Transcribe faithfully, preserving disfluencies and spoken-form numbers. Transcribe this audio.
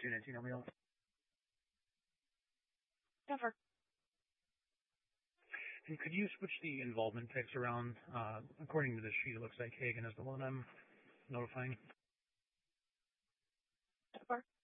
two nineteen, O'Meal. Never. And could you switch the involvement types around? Uh, according to this sheet, it looks like Hagen is the one I'm notifying. Never.